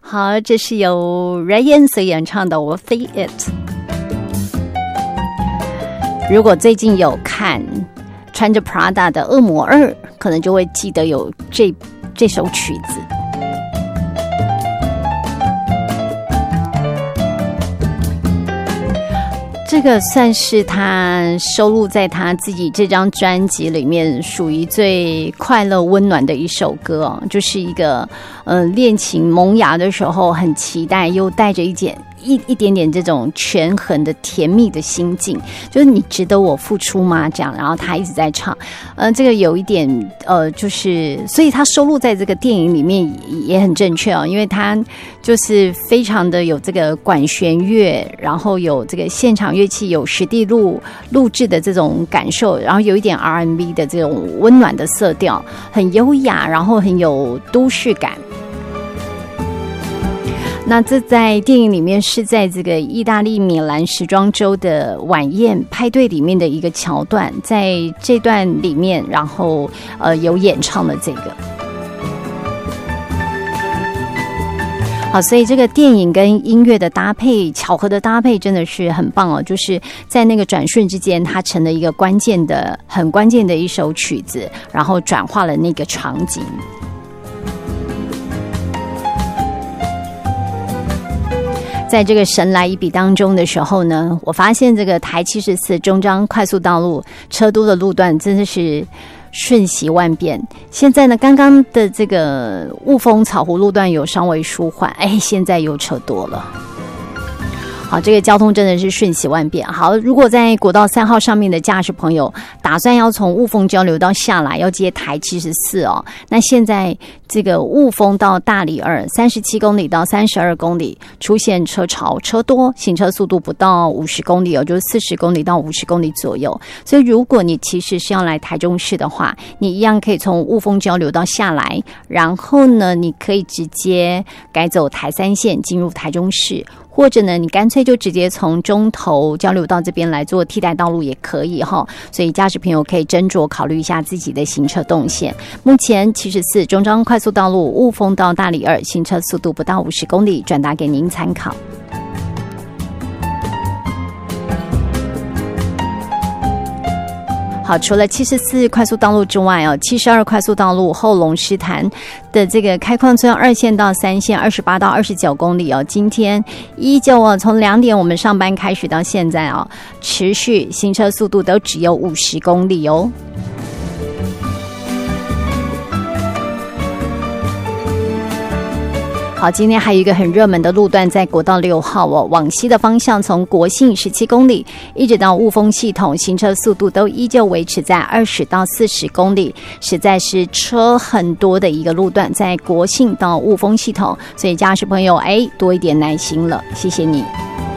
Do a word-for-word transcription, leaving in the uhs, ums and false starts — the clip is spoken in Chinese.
好，这是由 Ryan 所演唱的《我 Feel It》。如果最近有看穿着 Prada 的《恶魔二》，可能就会记得有这这首曲子。这个算是他收录在他自己这张专辑里面属于最快乐温暖的一首歌哦，就是一个呃恋情萌芽的时候很期待又带着一点一一点点这种权衡的甜蜜的心境，就是你值得我付出吗？这样，然后他一直在唱，呃，这个有一点呃，就是所以他收录在这个电影里面也很正确哦，因为他就是非常的有这个管弦乐，然后有这个现场乐器，有实地录录制的这种感受，然后有一点 R and B 的这种温暖的色调，很优雅，然后很有都市感。那这在电影里面是在这个意大利米兰时装周的晚宴派对里面的一个桥段，在这段里面，然后呃有演唱的这个。好，所以这个电影跟音乐的搭配，巧合的搭配真的是很棒哦，就是在那个转瞬之间，它成了一个关键的、很关键的一首曲子，然后转化了那个场景。在这个神来一笔当中的时候呢，我发现这个台七十四中彰快速道路车多的路段真的是瞬息万变。现在呢，刚刚的这个雾峰草湖路段有稍微舒缓，哎，现在又车多了。好，这个交通真的是瞬息万变。好，如果在国道三号上面的驾驶朋友打算要从雾峰交流道下来，要接台七十四哦，那现在这个雾峰到大里二三十七公里到三十二公里出现车潮，车多，行车速度不到五十公里哦，就是四十公里到五十公里左右。所以如果你其实是要来台中市的话，你一样可以从雾峰交流道下来，然后呢，你可以直接改走台三线进入台中市。或者呢，你干脆就直接从中投交流道这边来做替代道路也可以哈，所以驾驶朋友可以斟酌考虑一下自己的行车动线。目前七十四中彰快速道路雾峰到大里二行车速度不到五十公里，转达给您参考。好，除了七十四快速道路之外哦，七十二快速道路后龙狮潭的这个开矿村二线到三线二十八到二十九公里哦，今天依旧哦，从两点我们上班开始到现在哦，持续行车速度都只有五十公里哦。好，今天还有一个很热门的路段在国道六号哦，往西的方向从国信十七公里一直到雾峰系统，行车速度都依旧维持在二十到四十公里，实在是车很多的一个路段，在国信到雾峰系统，所以驾驶朋友哎多一点耐心了，谢谢你。